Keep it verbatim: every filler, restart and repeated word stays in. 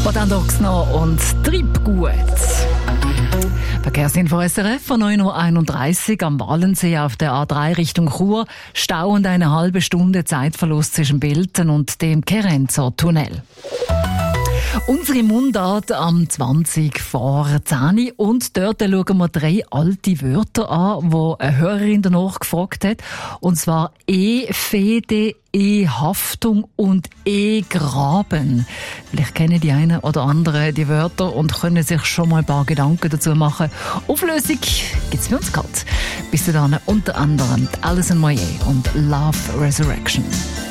Bodandox noch und Treibgut. Verkehrsinfo S R F von neun Uhr einunddreißig am Wallensee auf der A drei Richtung Chur. Stau und eine halbe Stunde Zeitverlust zwischen Bilten und dem Kerenzer Tunnel. Unsere Mundart am zwanzig vor zehn und dort schauen wir drei alte Wörter an, die eine Hörerin danach gefragt hat. Und zwar E-Fede, E-Haftung und E-Graben. Vielleicht kennen die einen oder anderen die Wörter und können sich schon mal ein paar Gedanken dazu machen. Auflösung gibt's für uns gerade. Bis dahin unter anderem Alison Moyet und Love Resurrection.